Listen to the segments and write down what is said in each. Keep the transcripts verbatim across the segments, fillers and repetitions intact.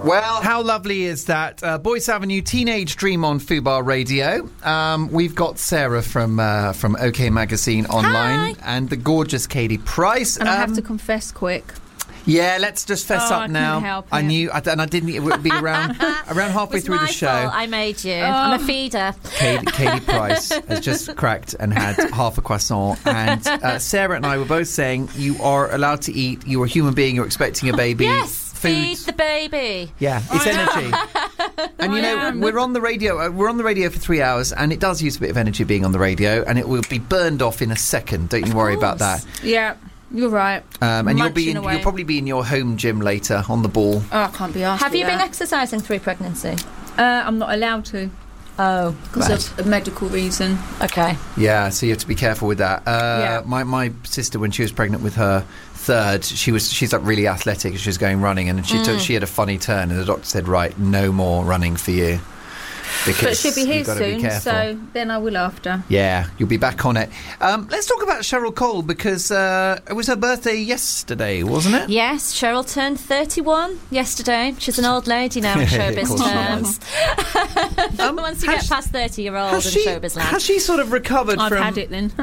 Well, how lovely is that? Uh, Boyce Avenue Teenage Dream on Fubar Radio. Um, we've got Sarah from uh, from OK Magazine online. Hi. And the gorgeous Katie Price. And um, I have to Um, confess quick. Yeah, let's just fess Oh, up I now. couldn't help I it. knew, I, and I didn't. It would be around around halfway It's through my the show. fault. I made you. Oh. I'm a feeder. Katie, Katie Price has just cracked and had half a croissant, and uh, Sarah and I were both saying you are allowed to eat. You're a human being. You're expecting a baby. Yes, Food. feed the baby. Yeah, it's energy. And you know, we're on the radio. Uh, we're on the radio for three hours, and it does use a bit of energy being on the radio, and it will be burned off in a second. Don't you worry about that. Yeah, you're right. Um, and you'll be in, Munching away. you'll probably be in your home gym later on the ball. Oh, I can't be asked. Have for you been that. exercising through pregnancy? Uh, I'm not allowed to Oh, because of a medical reason. okay. Yeah, so you have to be careful with that. Uh, Yeah. My my sister, when she was pregnant with her third, she was she's like really athletic. She was going running, and she took, she had a funny turn, and the doctor said, "Right, no more running for you." Because But she'll be here you've got to be soon, careful. so then I will after. Yeah, you'll be back on it. Um, let's talk about Cheryl Cole, because uh, it was her birthday yesterday, wasn't it? Yes, Cheryl turned thirty-one yesterday. She's an old lady now in Of showbiz course she terms. Um, Once you has get she- past thirty, you're old in Has she, showbiz land. has she sort of recovered I've from... had it then.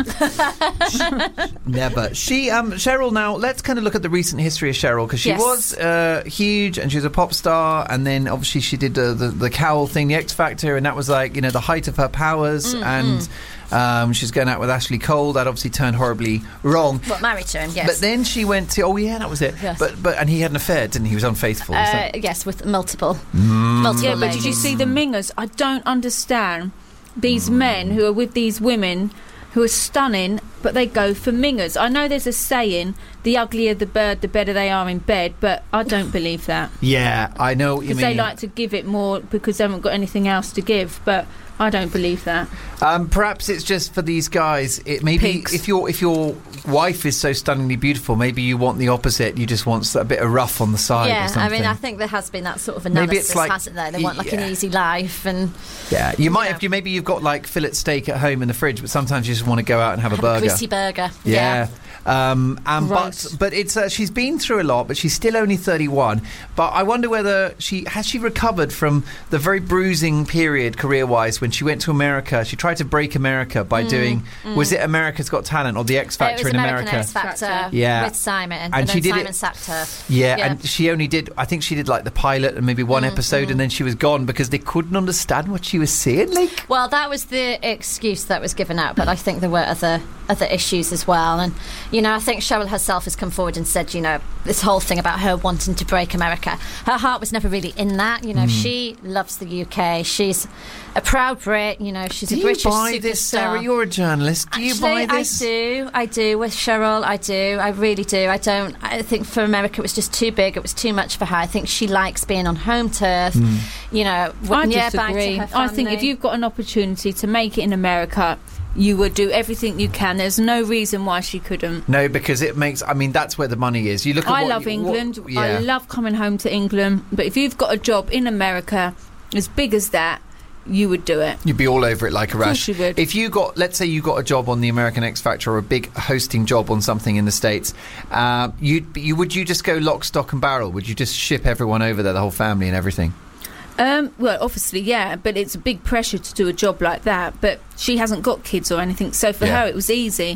Never. She, um, Cheryl, now, let's kind of look at the recent history of Cheryl, because she Yes. was uh, huge, and she was a pop star, and then obviously she did uh, the, the Cowl thing, the X Factor, and that was like, you know, the height of her powers, Mm-hmm. and um, she's going out with Ashley Cole. That obviously turned horribly wrong. What, married to him, yes. But then she went to, oh yeah, that was it. Yes. But, but, and he had an affair, didn't he? He was unfaithful. is uh, that- yes, with multiple. Multiple Yeah, but did you ladies. see the mingers? I don't understand these men who are with these women who are stunning, but they go for mingers. I know there's a saying, the uglier the bird, the better they are in bed, but I don't believe that. Yeah, I know what you Because mean. they like to give it more because they haven't got anything else to give, but I don't believe that. Um, perhaps it's just for these guys. It maybe Pigs. if your if your wife is so stunningly beautiful, maybe you want the opposite. You just want a bit of rough on the side. or Yeah, I something. mean, I think there has been that sort of Maybe analysis, it's like- hasn't there? They want like yeah. an easy life and Yeah, you might Yeah. have. You maybe you've got like fillet steak at home in the fridge, but sometimes you just want to go out and have a have burger. a greasy burger. Yeah. Um, and but Gross. but it's uh, she's been through a lot, but she's still only thirty-one. But I wonder whether she has she recovered from the very bruising period career-wise when she went to America. She tried to break America by doing was it America's Got Talent or the X Mm, It Factor was in American America? X Factor Yeah. with Simon, And and, she then did Simon it- sacked her. Yeah, Yeah. and she only did. I think she did like the pilot and maybe one episode, and then she was gone because they couldn't understand what she was saying. Like, Well, that was the excuse that was given out, but I think there were other other issues as well. And, you know, I think Cheryl herself has come forward and said, you know, this whole thing about her wanting to break America. Her heart was never really in that. You know, she loves the U K. She's a proud Brit. You know, she's do a you British buy superstar. this, Sarah? You're a journalist. Do you Actually, buy this? I do. I do. With Cheryl, I do. I really do. I don't. I think for America, it was just too big. It was too much for her. I think she likes being on home turf. You know, I nearby to disagree. her I think if family. you've got an opportunity to make it in America, you would do everything you can. There's no reason why she couldn't. No, because it makes. I mean, that's where the money is. You look at. I what love you- England. What, yeah. I love coming home to England. But if you've got a job in America as big as that, you would do it. You'd be all over it like a Of course rash. you would. If you got, let's say, you got a job on the American X Factor or a big hosting job on something in the States, uh, you'd you would you just go lock, stock, and barrel? Would you just ship everyone over there, the whole family and everything? Um, well, obviously, yeah, but it's a big pressure to do a job like that. But she hasn't got kids or anything, so for Yeah. her it was easy.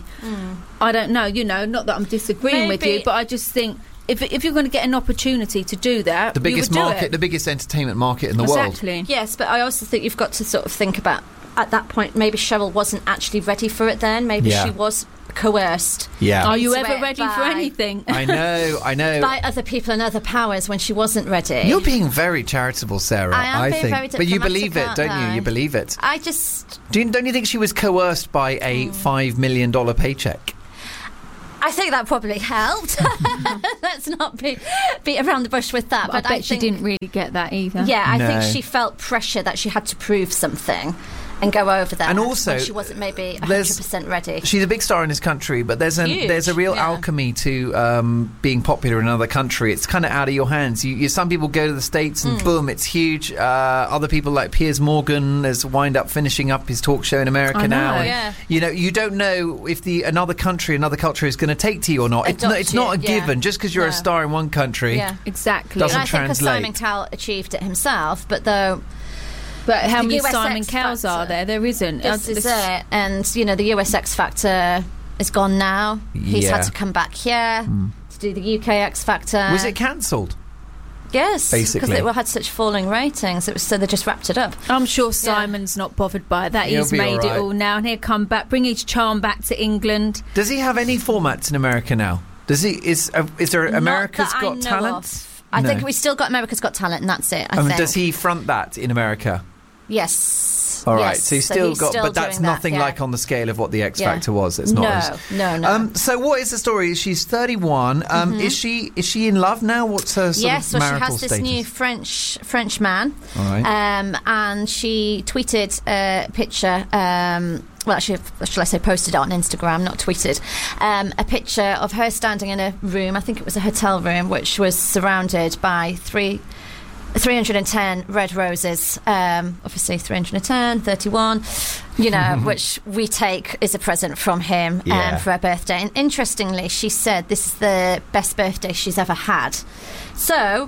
I don't know, you know, not that I'm disagreeing with Maybe- you, but I just think if if you're going to get an opportunity to do that, The biggest you would do market, it. the biggest entertainment market in the world. Exactly. Yes, but I also think you've got to sort of think about, at that point, maybe Cheryl wasn't actually ready for it then. Maybe Yeah. she was coerced Yeah. Are you Into ever it ready for by- anything? I know, I know. by other people and other powers when she wasn't ready. You're being very charitable, Sarah. I am being think, very but you diplomatic, believe it, aren't don't you? I? You believe it. I just... Do you, don't you think she was coerced by a five million dollar paycheck? I think that probably helped. Let's not be beat around the bush with that. But I But bet she think, didn't really get that either. Yeah, I No. think she felt pressure that she had to prove something. and go over there. And also, when she wasn't maybe one there's- hundred percent ready. She's a big star in this country, but there's a Huge, there's a real yeah. alchemy to um, being popular in another country. It's kind of out of your hands. You, you some people go to the States and Mm. boom, it's huge. Uh, other people like Piers Morgan has wind up finishing up his talk show in America I know. now. And, Yeah. you know, you don't know if the another country, another culture is going to take to you or not. It's, Adopt not, it's not a you, yeah. given. Just because you're a No. star in one country. Yeah. Exactly. Doesn't And I think 'cause translate. Simon Cowell achieved it himself, but though But how The many U S Simon X Cowells are Factor. there? There isn't. this Uh, is this- it. And, you know, the U S X Factor is gone now. He's Yeah. had to come back here to do the U K X Factor. Was it cancelled? Yes. Basically. Because it had such falling ratings. It was, so they just wrapped it up. I'm sure Simon's not bothered by it. That He'll he's be made all it right. all now, and he'll come back, bring his charm back to England. Does he have any formats in America now? Does he? Is uh, is there America's Not that I Got know Talent? of. I No. think we've still got America's Got Talent, and that's it. I I mean, think. does he front that in America? Yes. All right, Yes. so he's still he's got, still but that's doing that, nothing yeah. like on the scale of what the X Yeah. Factor was. It's not. No, as- no, no. Um, so what is the story? She's thirty-one. Um, Is she is she in love now? What's her sort Yes, of well, she marital has this status? new French French man, All right. um, and she tweeted a picture. Um, well, actually, shall I say, posted it on Instagram, not tweeted. Um, a picture of her standing in a room. I think it was a hotel room, which was surrounded by three. three hundred ten red roses, um, obviously three hundred ten, thirty-one, you know, which we take as a present from him Yeah. um, for her birthday. And interestingly, she said this is the best birthday she's ever had. So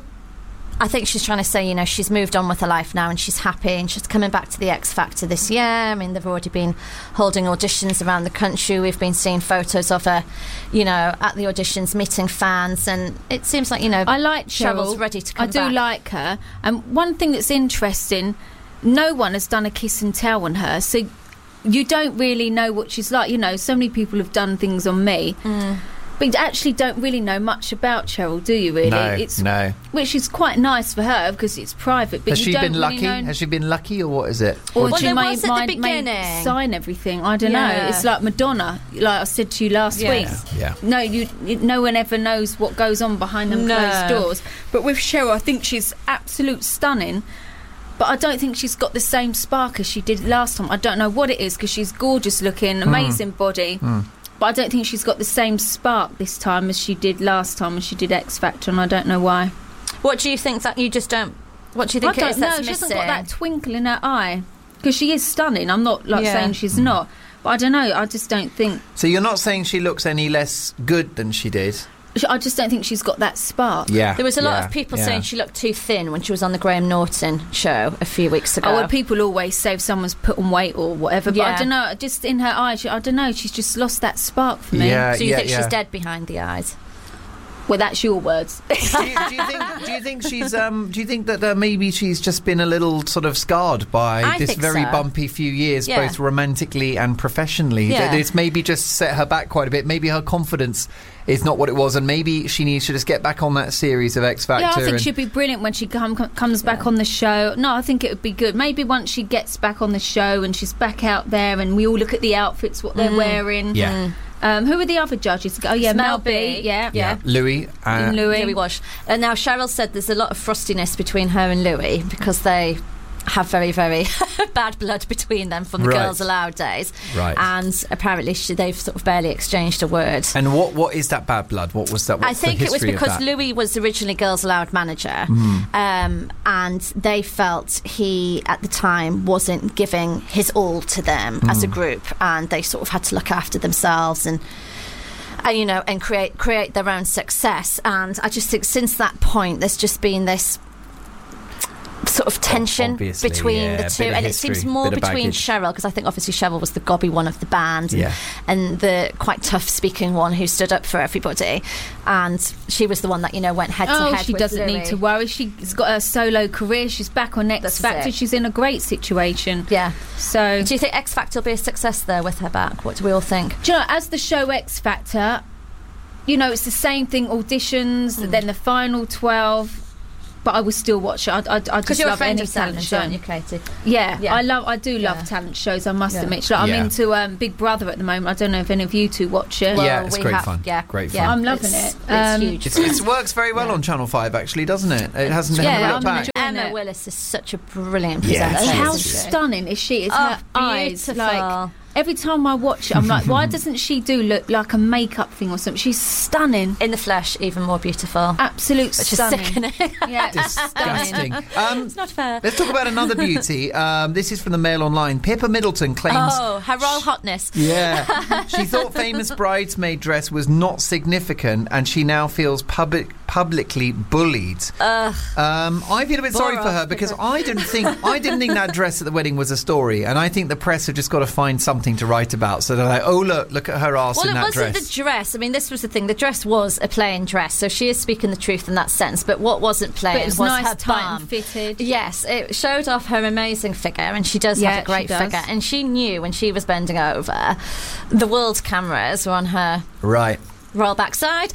I think she's trying to say, you know, she's moved on with her life now and she's happy and she's coming back to the X Factor this year. I mean, they've already been holding auditions around the country. We've been seeing photos of her, you know, at the auditions, meeting fans, and it seems like, you know, I like Cheryl's Cheryl. ready to come I do back. like her. And one thing that's interesting, no one has done a kiss and tell on her, so you don't really know what she's like. You know, so many people have done things on me. Mm. But you actually don't really know much about Cheryl, do you? Really, No, it's no. which is quite nice for her because it's private. But Has you she don't been really lucky? know- Has she been lucky, or what is it? Or Well, she there may, was at the might, may beginning. sign everything. I don't Yeah. know. It's like Madonna, like I said to you last Yeah. week. Yeah. No, you. No one ever knows what goes on behind them No. closed doors. But with Cheryl, I think she's absolute stunning. But I don't think she's got the same spark as she did last time. I don't know what it is because she's gorgeous looking, amazing body. But I don't think she's got the same spark this time as she did last time when she did X Factor, and I don't know why. What do you think that you just don't? What do you think I it is don't know. that's She hasn't missing? got that twinkle in her eye because she is stunning. I'm not like Yeah. saying she's not, but I don't know. I just don't think. So you're not saying she looks any less good than she did? I just don't think she's got that spark. Yeah. There was a lot yeah, of people yeah. saying she looked too thin when she was on the Graham Norton show a few weeks ago. Oh, well, people always say if someone's put on weight or whatever, but I Yeah. don't know. Just in her eyes, she- I don't know. She's just lost that spark for me. Yeah, so you yeah, think yeah. she's dead behind the eyes? Well, that's your words. do, you, do you think? Do you think she's? Um, do you think that uh, maybe she's just been a little sort of scarred by I this think very so. bumpy few years, Yeah. both romantically and professionally? Yeah. That it's maybe just set her back quite a bit. Maybe her confidence is not what it was, and maybe she needs to just get back on that series of X Factor. Yeah, I think and- she'd be brilliant when she come, comes back on the show. No, I think it would be good. Maybe once she gets back on the show and she's back out there and we all look at the outfits, what they're wearing. Yeah. Um, who are the other judges? Oh, yeah, It's Mel Mel B. B. Yeah. yeah, Louis. Uh, And Louis. Louis Wash. And now Cheryl said there's a lot of frostiness between her and Louis because they have very, very bad blood between them from the Right. Girls Aloud days. Right. And apparently she, they've sort of barely exchanged a word. And what what is that bad blood? What was that? What's I think the it was history of because that? Louis was originally Girls Aloud manager, Mm. um, and they felt he, at the time, wasn't giving his all to them as Mm. a group, and they sort of had to look after themselves and, and you know, and create create their own success. And I just think since that point, there's just been this sort of tension Obviously, between yeah, the bit two, of and history, it seems more bit of between baggage. Cheryl, because I think obviously Cheryl was the gobby one of the band, and, Yeah. and the quite tough speaking one who stood up for everybody, and she was the one that, you know, went head to Oh, head she with doesn't Louis. need to worry. She's got her solo career. She's back on X This is Factor. it. She's in a great situation. Yeah. So, Do you think X Factor will be a success there with her back? What do we all think? do you know, as the show X Factor, you know, it's the same thing, auditions, Mm. then the final twelve. but I will still watch it. I, I, I Because just you're a love friend any of talent Simon's, show. aren't you, Katie? Yeah, Yeah. I love. I do love Yeah. talent shows. I must Yeah. admit. Like, I'm Yeah. into um, Big Brother at the moment. I don't know if any of you two watch it. Well, Yeah, it's we great have- fun. Yeah, Great yeah. fun. I'm loving It's- it. It's Um, huge. It's, it works very well Yeah. on Channel five, actually, doesn't it? It hasn't Yeah, never I'm looked back. enjoying Emma it. Willis is such a brilliant Yeah, presenter. she How is. isn't she? stunning is she? It's Oh, her eyes. beautiful. Like every time I watch it, I'm like, why doesn't she do look like a makeup thing or something? She's stunning. In the flesh, even more beautiful. Absolute Which is stunning. sickening. Yeah, Disgusting. Um, It's not fair. let's talk about another beauty. Um, this is from the Mail Online. Pippa Middleton claims... Oh, her royal hotness. Yeah. She thought Famous Bridesmaid dress was not significant and she now feels public, publicly bullied. Ugh. Um, I feel a bit sorry Bore for her off, because Pippa. I didn't think I didn't think that dress at the wedding was a story, and I think the press have just got to find something to write about. So they're like, "Oh look, look at her ass Well, in it that wasn't dress." the dress. I mean, this was the thing. The dress was a plain dress, so she is speaking the truth in that sense. But what wasn't plain But it was was nice, her tight bum. and fitted. Yes, it showed off her amazing figure, and she does Yeah, have a great she does. figure. And she knew when she was bending over, the world's cameras were on her Right. royal backside,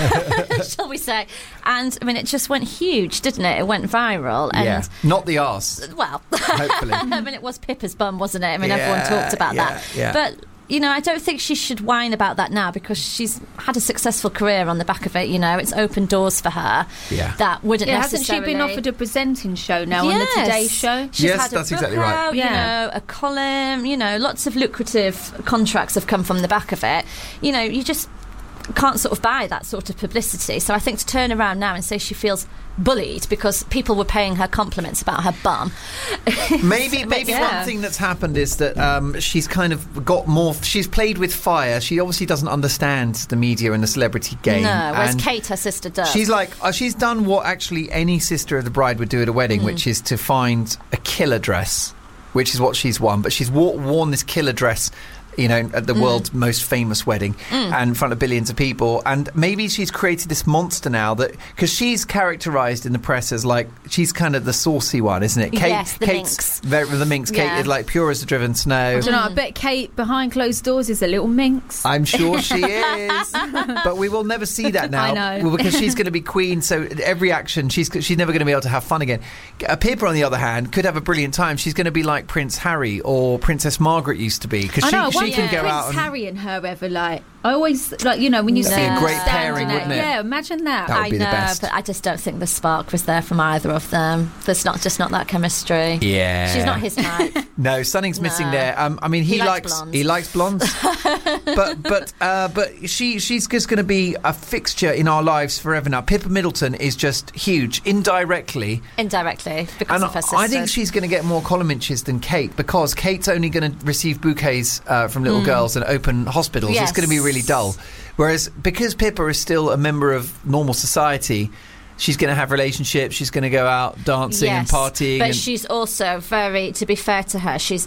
shall we say. And, I mean, it just went huge, didn't it? It went viral. And, yeah. Not the arse. well, Hopefully. I mean, it was Pippa's bum, wasn't it? I mean, Yeah, everyone talked about yeah, that. yeah. But, you know, I don't think she should whine about that now because she's had a successful career on the back of it, you know. It's opened doors for her Yeah. that wouldn't Yeah, hasn't necessarily... she been offered a presenting show now on the Yes. Today Show? She's Yes, had a that's book exactly right. out, Yeah. You know, a column, you know, lots of lucrative contracts have come from the back of it. You know, you just can't sort of buy that sort of publicity. So I think to turn around now and say she feels bullied because people were paying her compliments about her bum. Maybe, maybe yeah. one thing that's happened is that um, she's kind of got more. She's played with fire. She obviously doesn't understand the media and the celebrity game. No, whereas and Kate, her sister, does. She's like, uh, she's done what actually any sister of the bride would do at a wedding, Mm. which is to find a killer dress, which is what she's won. But she's wa- worn this killer dress, you know, at the Mm. world's most famous wedding and in front of billions of people. And maybe she's created this monster now that, because she's characterised in the press as like, she's kind of the saucy one, isn't it? Kate, Yes, the Kate's minx. Very, the minx. Yeah. Kate is like pure as the driven snow. I don't know. I bet Kate behind closed doors is a little minx. I'm sure she is, but we will never see that now. I know. Well, because she's going to be queen, so every action she's she's never going to be able to have fun again. Uh, Pippa, on the other hand, could have a brilliant time. She's going to be like Prince Harry or Princess Margaret used to be because I she, know. I she wonder can if go Prince out and Harry and her ever like. I always like, you know, when you That'd see be a them great standing pairing, there- wouldn't it? Yeah, imagine that. That would I be the know, best. but I just don't think the spark was there from either of them. There's not just not that chemistry. yeah, She's not his type. No, something's missing No. there. Um, I mean, he, He likes likes, blondes. he likes blondes, but but uh, but she she's just going to be a fixture in our lives forever now. Pippa Middleton is just huge indirectly. Indirectly, because And of her sister. I think she's going to get more column inches than Kate because Kate's only going to receive bouquets uh, from little girls and open hospitals. It's Yes. going to be really dull. Whereas because Pippa is still a member of normal society, she's going to have relationships. She's going to go out dancing and Yes, partying. But and she's also very, to be fair to her, she's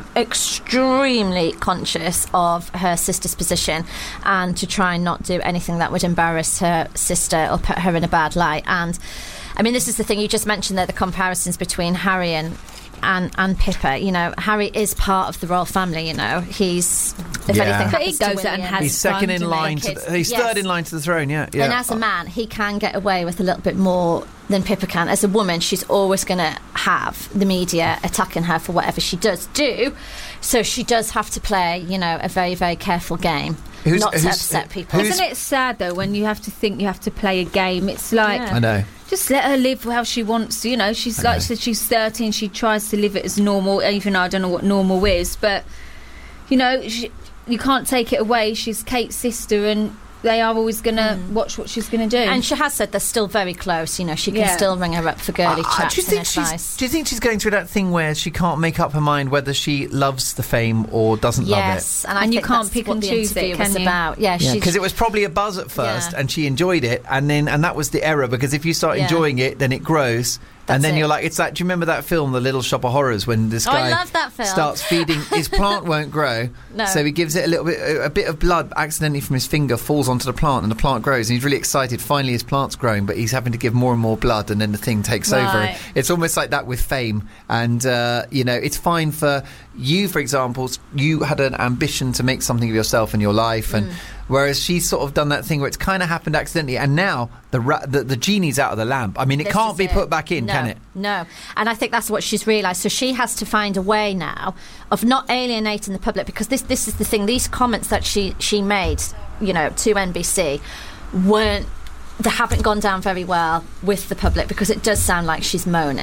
extremely conscious of her sister's position and to try and not do anything that would embarrass her sister or put her in a bad light. And I mean, this is the thing you just mentioned there, the comparisons between Harry and and, and Pippa. You know, Harry is part of the royal family. You know, he's if Yeah. anything But he happens to goes out and William- has he's second fun in to line. make To it. the, he's Yes. third in line to the throne. Yeah, yeah. And as a man, he can get away with a little bit more than Pippa can. As a woman, she's always going to have the media attacking her for whatever she does do. So she does have to play, you know, a very, very careful game, Who's- not to who's- upset people. who's- Isn't it sad though when you have to think you have to play a game? It's like Yeah. I know. just let her live how she wants to. You know, she's I like know. she said, she's thirteen. She tries to live it as normal, even though I don't know what normal is. But you know, she, you can't take it away. She's Kate's sister, and they are always going to watch what she's going to do. And she has said they're still very close. You know, she can Yeah. still ring her up for girly Uh, chats do you think and she's? advice. Do you think she's going through that thing where she can't make up her mind whether she loves the fame or doesn't love it? Yes, and I And you think can't that's pick what and the choose it, interview was can you? about. Yeah, Yeah, she because it was probably a buzz at first, Yeah. and she enjoyed it, and then and that was the error. Because if you start Yeah. enjoying it, then it grows, and That's then it. you're like, it's like, do you remember that film, The Little Shop of Horrors, when this Oh, I guy love that film. starts feeding his plant won't grow, No. so he gives it a little bit, a, a bit of blood accidentally from his finger falls onto the plant, and the plant grows, and he's really excited. Finally, his plant's growing, but he's having to give more and more blood, and then the thing takes over. Right. It's almost like that with fame, and uh, you know, it's fine for you, for example. You had an ambition to make something of yourself in your life, and whereas she's sort of done that thing where it's kind of happened accidentally, and now the ra- the, the genie's out of the lamp. I mean, it This can't is be it. put back in, no, can it? No. And I think that's what she's realised. So she has to find a way now of not alienating the public, because this this is the thing. These comments that she, she made, you know, to N B C weren't, they haven't gone down very well with the public, because it does sound like she's moaning.